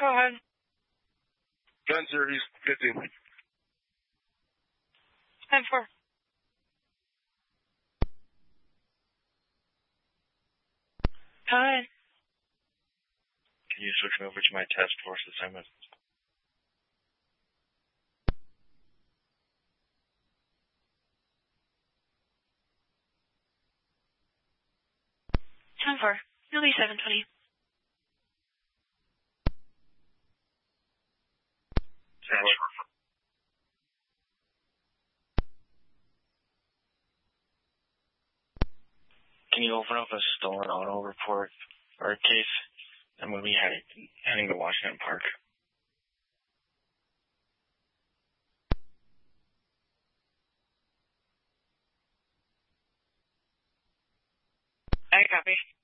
Go ahead. 10 Series 15. 10-4. Go ahead. Can you switch me over to my task force assignment? 10-4. You'll be 720. 10-4. Can you open up a stolen auto report or case? I'm going to be heading to Washington Park. I copy.